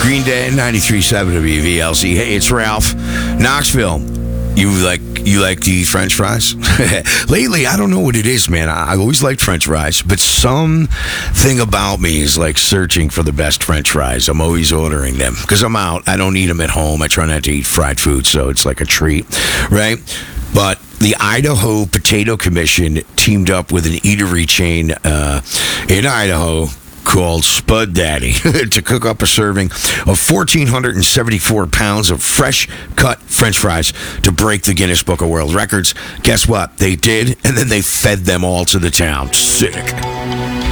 Green Day, 93.7 WVLC. Hey, it's Ralph. Knoxville. You like to eat French fries? Lately, I don't know what it is, man. I always liked French fries, but something about me is like searching for the best French fries. I'm always ordering them because I'm out. I don't eat them at home. I try not to eat fried food, so it's like a treat, right? But the Idaho Potato Commission teamed up with an eatery chain in Idaho called Spud Daddy to cook up a serving of 1,474 pounds of fresh cut French fries to break the Guinness Book of World Records. Guess what? They did, and then they fed them all to the town. Sick.